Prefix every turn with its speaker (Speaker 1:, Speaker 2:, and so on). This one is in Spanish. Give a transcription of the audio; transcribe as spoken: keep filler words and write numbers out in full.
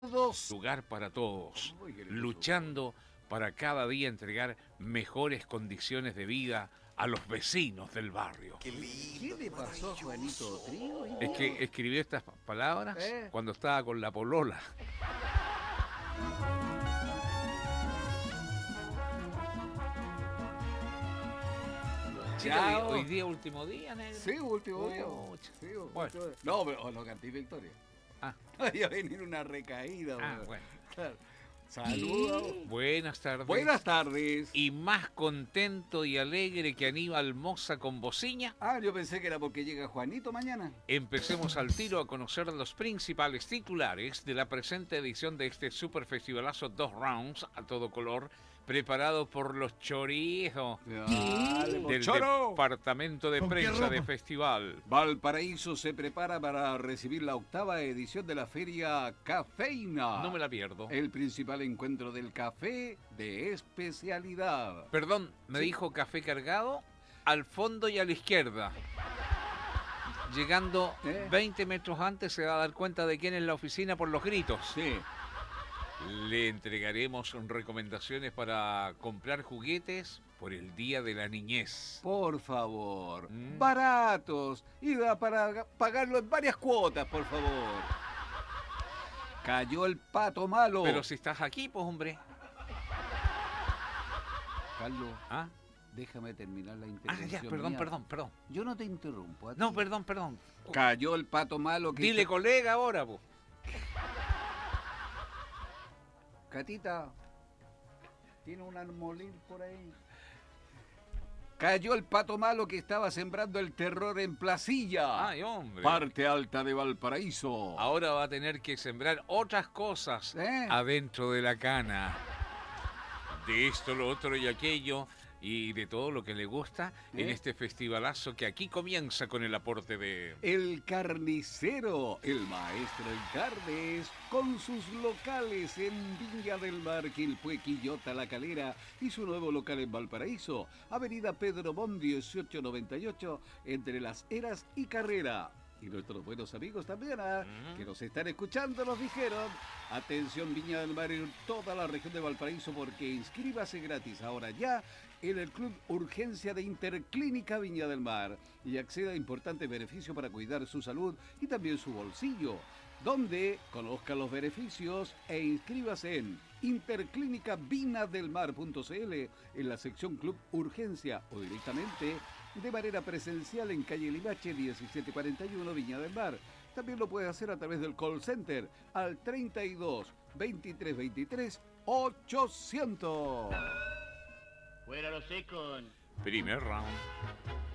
Speaker 1: Todos.
Speaker 2: Lugar para todos,
Speaker 1: Uy, qué
Speaker 2: luchando para cada día entregar mejores condiciones de vida a los vecinos del barrio.
Speaker 1: Qué lindo, ¿Qué le pasó a Juanito Trigo?
Speaker 2: Es que escribió estas palabras
Speaker 1: ¿Eh?
Speaker 2: cuando estaba con la polola.
Speaker 1: Ya,
Speaker 2: hoy, hoy día último día, negro.
Speaker 1: Sí, último día.
Speaker 2: Pucha.
Speaker 1: Sí, último
Speaker 2: Bueno.
Speaker 1: día. No, pero lo canté Victoria.
Speaker 2: Ah,
Speaker 1: Vaya a venir una recaída.
Speaker 2: ah,
Speaker 1: bueno.
Speaker 2: bueno.
Speaker 1: Claro. Saludos.
Speaker 2: Buenas tardes.
Speaker 1: Buenas tardes.
Speaker 2: Y más contento y alegre que Aníbal Moza con bociña,
Speaker 1: Ah, yo pensé que era porque llega Juanito mañana.
Speaker 2: empecemos al tiro a conocer los principales titulares de la presente edición de este super festivalazo dos rounds a todo color, preparado por los chorizos
Speaker 1: Dale,
Speaker 2: del
Speaker 1: Choro.
Speaker 2: departamento de
Speaker 3: ¿Con qué
Speaker 2: prensa de
Speaker 3: ropa?
Speaker 2: festival.
Speaker 1: Valparaíso se prepara para recibir la octava edición de la feria Cafeína.
Speaker 2: No me la pierdo.
Speaker 1: El principal encuentro del café de especialidad.
Speaker 2: Perdón, me
Speaker 1: Sí.
Speaker 2: dijo café cargado al fondo y a la izquierda. Llegando
Speaker 1: ¿Eh?
Speaker 2: veinte metros antes se va a dar cuenta de quién es la oficina por los gritos.
Speaker 1: Sí.
Speaker 2: Le entregaremos recomendaciones para comprar juguetes por el Día de la Niñez.
Speaker 1: Por favor,
Speaker 2: Mm.
Speaker 1: baratos y da para pagarlo en varias cuotas, por favor. Cayó el pato malo.
Speaker 2: Pero si estás aquí, pues hombre.
Speaker 1: Carlos,
Speaker 2: Ah,
Speaker 1: déjame terminar la
Speaker 2: ah
Speaker 1: intervención.
Speaker 2: ya, perdón,
Speaker 1: mía.
Speaker 2: perdón, perdón.
Speaker 1: Yo no te interrumpo. a ti.
Speaker 2: No, perdón, perdón.
Speaker 1: Cayó el pato malo que...
Speaker 2: Dile colega ahora, pues.
Speaker 1: Catita, tiene un armolín por ahí. Cayó el pato malo que estaba sembrando el terror en Placilla,
Speaker 2: Ay, hombre.
Speaker 1: parte alta de Valparaíso.
Speaker 2: Ahora va a tener que sembrar otras cosas
Speaker 1: ¿Eh?
Speaker 2: adentro de la cana. De esto, lo otro y aquello, y de todo lo que le gusta en
Speaker 1: ¿Eh?
Speaker 2: este festivalazo que aquí comienza con el aporte de...
Speaker 1: El carnicero, el maestro en carnes, con sus locales en Viña del Mar, Quilpué, Quillota, La Calera y su nuevo local en Valparaíso, Avenida Pedro Mon dieciocho noventa y ocho, entre Las Heras y Carrera. Y nuestros buenos amigos también, ¿ah?
Speaker 2: Mm.
Speaker 1: que nos están escuchando, nos dijeron, atención Viña del Mar en toda la región de Valparaíso, porque inscríbase gratis ahora ya en el Club Urgencia de Interclínica Viña del Mar y acceda a importantes beneficios para cuidar su salud y también su bolsillo, donde conozca los beneficios e inscríbase en interclínica vina del mar punto c l en la sección Club Urgencia o directamente de manera presencial en calle Limache diecisiete cuarenta y uno Viña del Mar. También lo puede hacer a través del call center al treinta y dos, veintitrés veintitrés, ochocientos.
Speaker 4: Fuera los secos.
Speaker 2: Primer round.